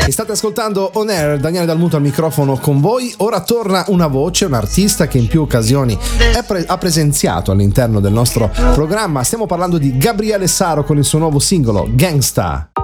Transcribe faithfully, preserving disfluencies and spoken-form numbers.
State ascoltando On Air, Daniele Dalmuto al microfono con voi. Ora torna una voce, un artista che in più occasioni è pre- ha presenziato all'interno del nostro programma. Stiamo parlando di Gabriele Saro con il suo nuovo singolo Gangsta.